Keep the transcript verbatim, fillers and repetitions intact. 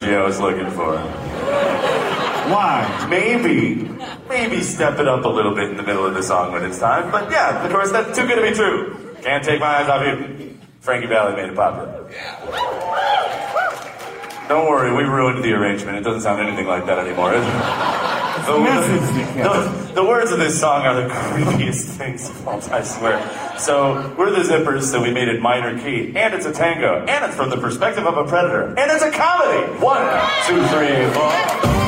energy I was looking for. Why? Maybe, maybe step it up a little bit in the middle of the song when it's time. But yeah, of course, that's too good to be true. Can't take my eyes off you. Frankie Valli made it popular. Don't worry, we ruined the arrangement. It doesn't sound anything like that anymore, is it? The, the, the words of this song are the creepiest things of all time, I swear. So, we're the Zippers, so we made it minor key. And it's a tango. And it's from the perspective of a predator. And it's a comedy! One, two, three, four.